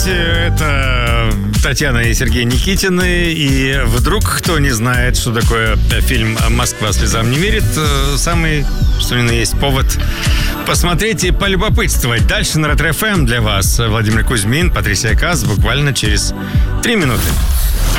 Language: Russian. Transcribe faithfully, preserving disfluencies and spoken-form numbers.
Это Татьяна и Сергей Никитины. И вдруг, кто не знает, что такое фильм «Москва слезам не верит», самый, что ни на есть, повод посмотреть и полюбопытствовать. Дальше на Ретро-ФМ для вас Владимир Кузьмин, Патрисия Каз буквально через три минуты.